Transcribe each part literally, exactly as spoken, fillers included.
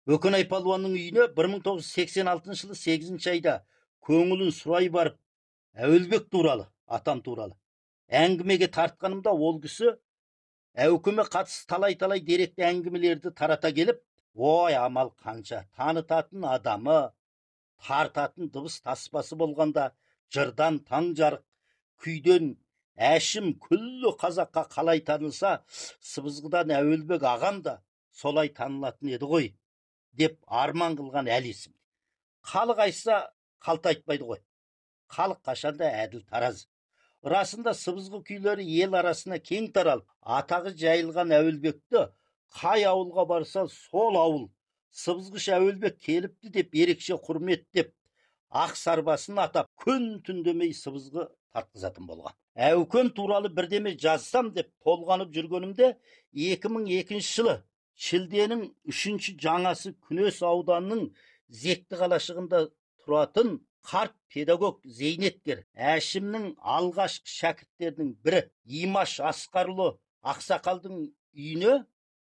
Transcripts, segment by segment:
Бөкенай палуанның үйіне бір мың тоғыз жүз сексен алтыншы жылы сегізінші айда көңілін сұрай барып, Әуелбек туралы, атам туралы әңгімеге тартқанымда, ол кісі әукеме қатысты талай-талай деректі әңгімелерді тарата келіп, ой, амал қанша, танытатын адамы, тартатын дыбыс таспасы болғанда, жырдан таң жарық, күйден әшім күллі қазаққа қалай танылса, сыбызғыдан Әуелбек ағам да солай танылатын еді ғой, деп арман қылған әлі есімде. Халық айтса, қалт айтпайды ғой. Халық қашанда әділ таразы. Расында сыбызғы күйлері ел арасына кең таралып, атағы жайылған Әуелбекті қай ауылға барса, сол ауыл сыбызғышы Әуелбек келіпті деп ерекше құрметтеп, ақ сарбасын атап, күн түндемей сыбызғы тартқызатын болған. Әукем туралы бірдеме жазсам деп толғанып жүргенімде, екі мың екінші жылы шілденің үшінші жаңасы Күнес ауданының Зекті қалашығында тұратын қарт педагог зейнеткер Әшімнің алғашқы шәкірттерінің бірі Имаш Асқарұлы ақсақалдың үйіне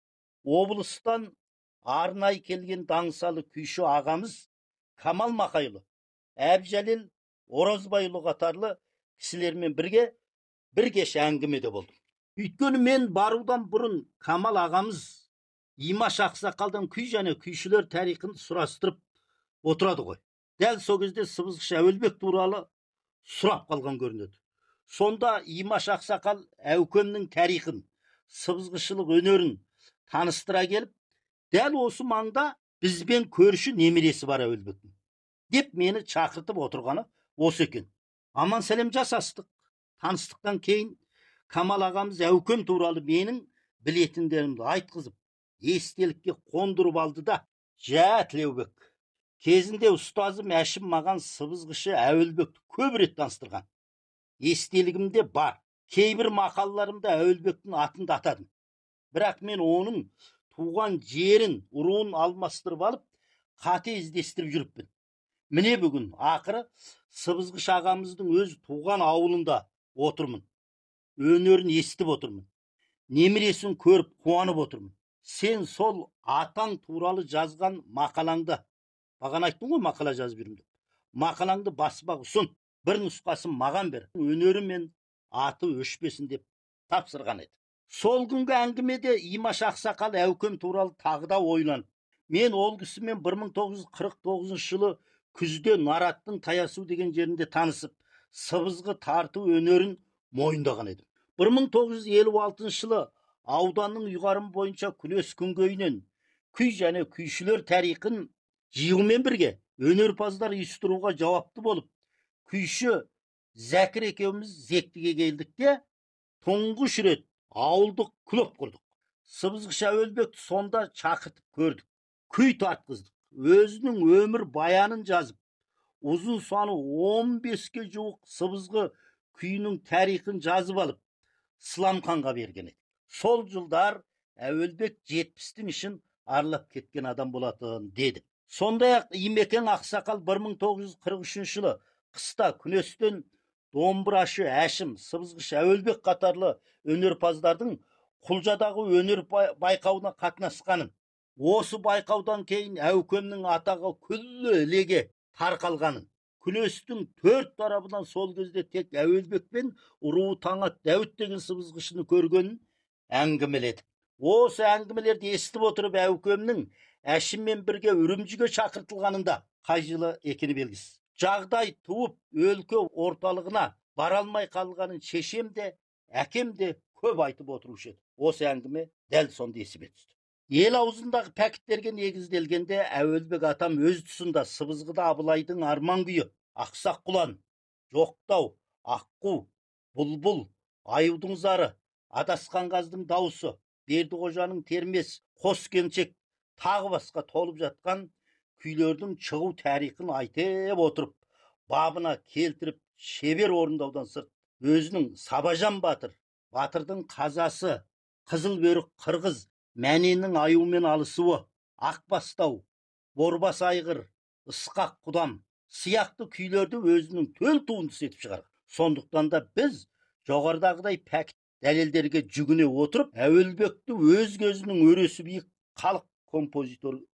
облыстан арнай келген даңсалы күйші ағамыз Камал Мақайұлы, Әбжәлел Оразбайұлы қатарлы кісілермен бірге бір кеш әңгімеде болдым. Өйткені мен барудан бұрын Камал ағамыз Имаш ақсақалдан күй және күйшілер тарихын сұрастырып отырады ғой. Дәл сол кезде сыбызғышы Әуелбек туралы сұрап қалған көрінеді. Сонда Имаш ақсақал әукемнің тарихын, сыбызғышылық өнерін таныстыра келіп, дәл осы маңда бізбен көрші немересі бар Әуелбектің, деп мені шақыртып отырғаны осы екен. Аман сәлем жасастық. Таныстықтан кейін Камал ағамыз әукем туралы менің білетіндерімді айтқызып, естелікке қондырып алды да, жә Тілеубек, кезінде ұстазым Әшім маған сыбызғышы Әуелбекті көп рет таныстырған. Естелігімде бар. Кейбір мақалаларымда Әуелбектің атын да атадым. Бірақ мен оның туған жерін, ұруын алмастырып алып, қате іздестіріп жүріппін. Міне бүгін ақыры сыбызғышы ағамыздың өз туған ауылында отырмын. Өнерін естіп отырмын. Немересін көріп қуанып отырмын. Сен сол атаң туралы жазған мақалаңды, баған айттың ғой мақала жазып жүрмін деп, мақалаңды баспақ ұсын, бір нұсқасын маған бер, өнері мен аты өшпесін деп тапсырған еді. Сол күнгі әңгімеде Имаш ақсақал әукем туралы тағы да ойланып, мен ол кісімен бір мың тоғыз жүз қырық тоғызыншы жылы күзде Нараттың Таясу деген жерінде танысып, сыбызғы тарту өнерін мойындаған едім. бір мың тоғыз жүз елу алтыншы жылы ауданның ұйғарым бойынша Күнес күнгейінен күй және күйшілер тарихын жиғымен бірге өнерпаздар ұйыстыруға жауапты болып, күйші Зәкір екеуміз Зектіге келдік те, тұңғыш рет ауылдық клуб құрдық. Сыбызғышы Әуелбекті сонда шақыртып көрдік. Күй тартқыздық. Өзінің өмір баянын жазып, ұзын саны он беске жуық сыбызғы күйінің тарихын жазып алып, Сыламханға берген еді. Сол жылдар Әуелбек жетпістің ішін аралап кеткен адам болатын деді. Сондай-ақ Имекең ақсақал бір мың тоғыз жүз қырық үшінші жылы қыста Күнестен домбырашы Әшім, сыбызғышы Әуелбек қатарлы өнерпаздардың Құлжадағы өнер байқауына қатынасқанын, осы байқаудан кейін әукемнің атағы күллі ілеге тарқалғанын, Күнестің төрт тарабынан сол кезде тек Әуелбек пен ұруы Таңат Дәуіт деген сыбызғышыны көргенін әңгімеледі. Осы әңгімелерді естіп отырып әукемнің Әшіммен бірге Үрімжіге шақыртылғанында қай жылы екені белгісіз. Жағдай туып, өлке орталығына бара алмай қалғанын шешем де, әкем де көп айтып отырушы еді. Осы әңгіме дәл сонда есіме түсті. Ел аузындағы пәкіттерге негізделгенде Әуелбек атам өз тұсында сыбызғыда Абылайдың арман күйі, Ақсақ құлан, Жоқтау, Аққу, Бұлбұл, Аюдың зары, Адасқан қаздың дауысы, Бердіқожаның термес, Қос келіншек тағы басқа толып жатқан күйлердің шығу тарихын айтып отырып, бабына келтіріп шебер орындаудан сырт, өзінің Сабажан батыр, батырдың қазасы, Қызылбөрік қырғыз, Мәненің аюмен алысуы, Ақбастау, Борбас айғыр, Ысқақ құдам сияқты күйлерді өзінің төл туындысы етіп шығарған. Сондықтан да біз жоғарыдағыдай пәк дәлелдерге жүгіне отырып, Әуелбекті өз көзінің өресі биік халық композитор